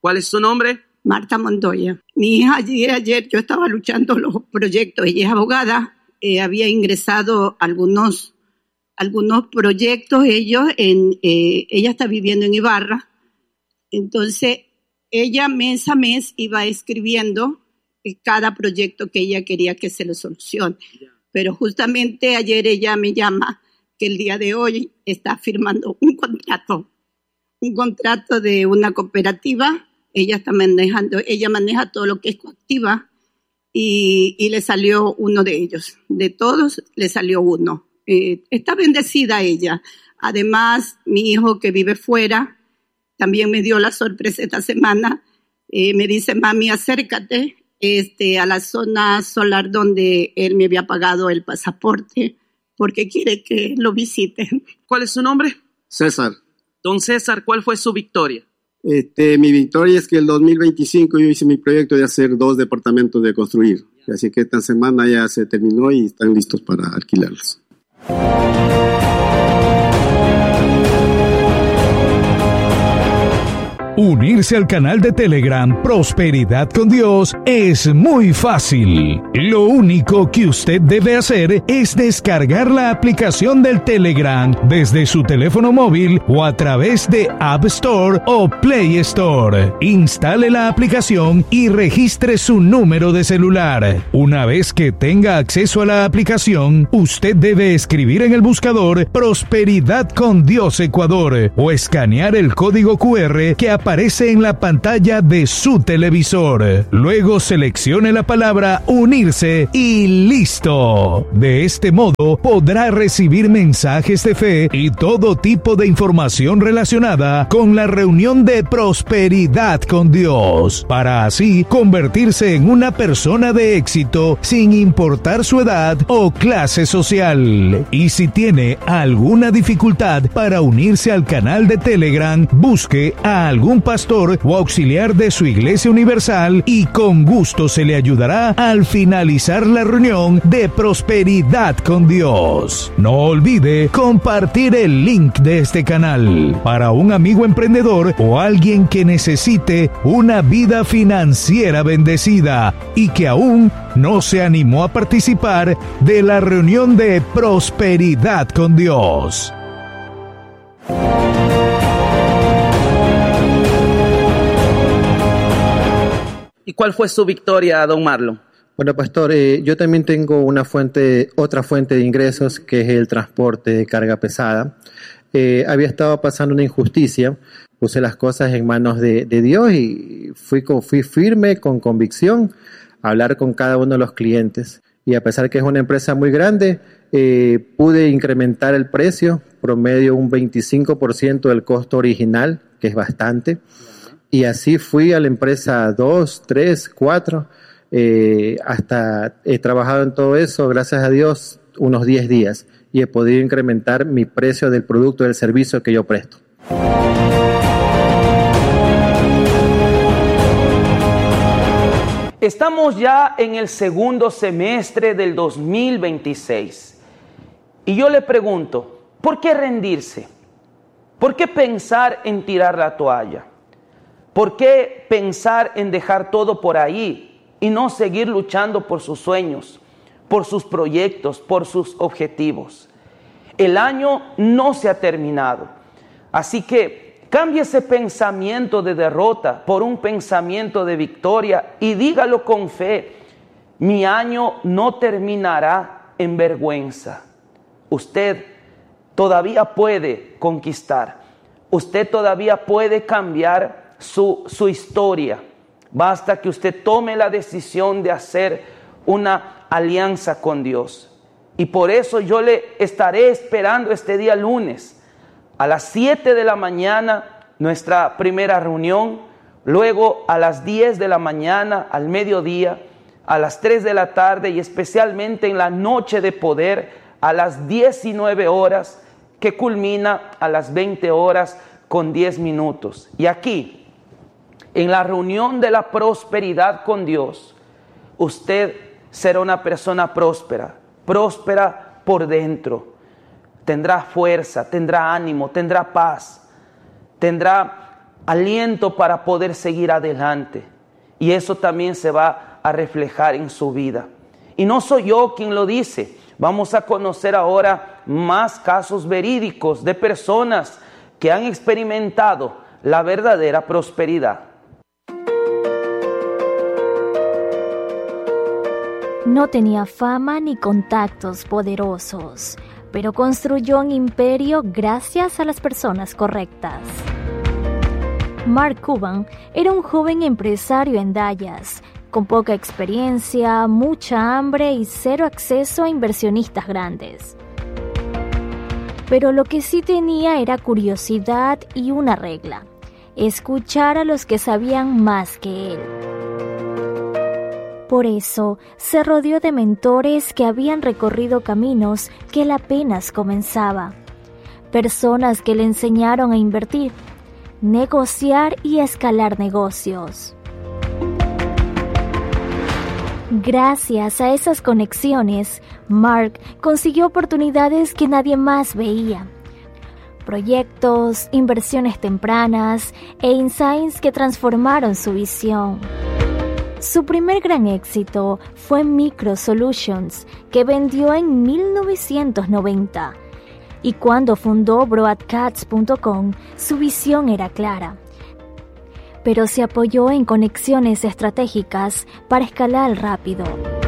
¿Cuál es su nombre? Marta Montoya. Mi hija ayer yo estaba luchando los proyectos. Ella es abogada. Había ingresado algunos proyectos. Ella está viviendo en Ibarra. Entonces, ella mes a mes iba escribiendo cada proyecto que ella quería que se le solucione. Pero justamente ayer ella me llama que el día de hoy está firmando un contrato de una cooperativa. Ella maneja todo lo que es coactiva y le salió uno de ellos. De todos le salió uno. Está bendecida ella. Además, mi hijo que vive fuera también me dio la sorpresa esta semana. Me dice, mami, acércate a la zona solar donde él me había pagado el pasaporte porque quiere que lo visite. ¿Cuál es su nombre? César. Don César, ¿cuál fue su victoria? Mi victoria es que el 2025 yo hice mi proyecto de hacer 2 departamentos de construir. Así que esta semana ya se terminó y están listos para alquilarlos. Unirse al canal de Telegram Prosperidad con Dios es muy fácil. Lo único que usted debe hacer es descargar la aplicación del Telegram desde su teléfono móvil o a través de App Store o Play Store. Instale la aplicación y registre su número de celular. Una vez que tenga acceso a la aplicación, usted debe escribir en el buscador Prosperidad con Dios Ecuador o escanear el código QR que aparece en la pantalla de su televisor. Luego seleccione la palabra unirse y listo. De este modo podrá recibir mensajes de fe y todo tipo de información relacionada con la reunión de Prosperidad con Dios, para así convertirse en una persona de éxito sin importar su edad o clase social. Y si tiene alguna dificultad para unirse al canal de Telegram, busque a algún pastor o auxiliar de su Iglesia Universal y con gusto se le ayudará al finalizar la reunión de Prosperidad con Dios. No olvide compartir el link de este canal para un amigo emprendedor o alguien que necesite una vida financiera bendecida y que aún no se animó a participar de la reunión de Prosperidad con Dios. ¿Y cuál fue su victoria, don Marlon? Bueno, pastor, yo también tengo otra fuente de ingresos, que es el transporte de carga pesada. Había estado pasando una injusticia, puse las cosas en manos de Dios y fui firme, con convicción, a hablar con cada uno de los clientes. Y a pesar que es una empresa muy grande, pude incrementar el precio, promedio un 25% del costo original, que es bastante. Y así fui a la empresa 2, 3, 4, hasta he trabajado en todo eso, gracias a Dios, unos 10 días. Y he podido incrementar mi precio del producto, del servicio que yo presto. Estamos ya en el segundo semestre del 2026. Y yo le pregunto, ¿por qué rendirse? ¿Por qué pensar en tirar la toalla? ¿Por qué pensar en dejar todo por ahí y no seguir luchando por sus sueños, por sus proyectos, por sus objetivos? El año no se ha terminado. Así que cambie ese pensamiento de derrota por un pensamiento de victoria y dígalo con fe. Mi año no terminará en vergüenza. Usted todavía puede conquistar. Usted todavía puede cambiar su historia. Basta que usted tome la decisión de hacer una alianza con Dios. Y por eso yo le estaré esperando este día lunes a las 7 de la mañana, nuestra primera reunión. Luego a las 10 de la mañana, al mediodía, a las 3 de la tarde y especialmente en la noche de poder a las 19 horas, que culmina a las 20 horas con 10 minutos. Y aquí, en la reunión de la prosperidad con Dios, usted será una persona próspera, próspera por dentro. Tendrá fuerza, tendrá ánimo, tendrá paz, tendrá aliento para poder seguir adelante. Y eso también se va a reflejar en su vida. Y no soy yo quien lo dice. Vamos a conocer ahora más casos verídicos de personas que han experimentado la verdadera prosperidad. No tenía fama ni contactos poderosos, pero construyó un imperio gracias a las personas correctas. Mark Cuban era un joven empresario en Dallas, con poca experiencia, mucha hambre y cero acceso a inversionistas grandes. Pero lo que sí tenía era curiosidad y una regla: escuchar a los que sabían más que él. Por eso, se rodeó de mentores que habían recorrido caminos que él apenas comenzaba. Personas que le enseñaron a invertir, negociar y escalar negocios. Gracias a esas conexiones, Mark consiguió oportunidades que nadie más veía. Proyectos, inversiones tempranas e insights que transformaron su visión. Su primer gran éxito fue Micro Solutions, que vendió en 1990. Y cuando fundó Broadcast.com, su visión era clara. Pero se apoyó en conexiones estratégicas para escalar rápido.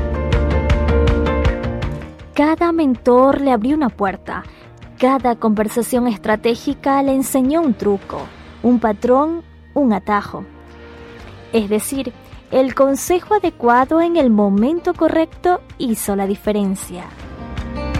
Cada mentor le abrió una puerta. Cada conversación estratégica le enseñó un truco, un patrón, un atajo. Es decir, el consejo adecuado en el momento correcto hizo la diferencia.